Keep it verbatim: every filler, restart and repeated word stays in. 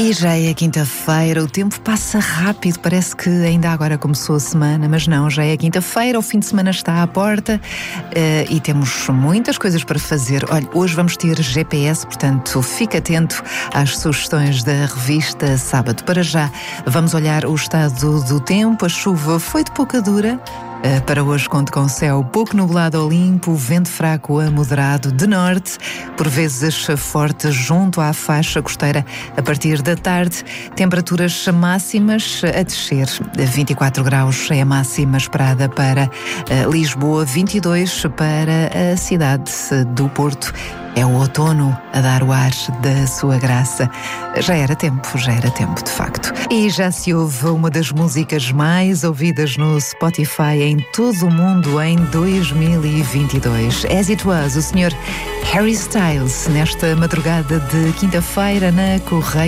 E já é quinta-feira, o tempo passa rápido, parece que ainda agora começou a semana, mas não, já é quinta-feira, o fim de semana está à porta uh, e temos muitas coisas para fazer. Olha, hoje vamos ter G P S, portanto fica atento às sugestões da revista Sábado. Para já, vamos olhar o estado do tempo. A chuva foi de pouca dura. Uh, para hoje conto com céu pouco nublado ao limpo, vento fraco a moderado de norte, por vezes forte junto à faixa costeira a partir da tarde. Temperaturas máximas a descer. vinte e quatro graus é a máxima esperada para uh, Lisboa, vinte e dois para a cidade do Porto. É o outono a dar o ar da sua graça. Já era tempo, já era tempo, de facto. E já se ouve uma das músicas mais ouvidas no Spotify em todo o mundo em dois mil e vinte e dois. As It Was, o senhor Harry Styles, nesta madrugada de quinta-feira na Correia.